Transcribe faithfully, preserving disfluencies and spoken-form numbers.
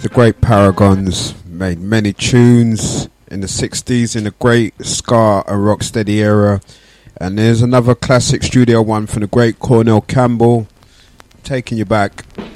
The great Paragons made many tunes in the sixties in the great ska and rocksteady era. And there's another classic studio one from the great Cornell Campbell, Taking You Back.